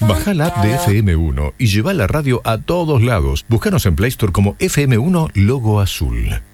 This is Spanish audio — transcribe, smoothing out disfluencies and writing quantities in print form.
Baja la app de FM1 y lleva la radio a todos lados. Búscanos en Play Store como FM1 Logo Azul.